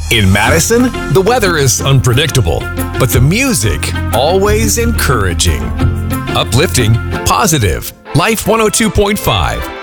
In Madison, the weather is unpredictable, but the music always encouraging. Uplifting, positive. Life 102.5.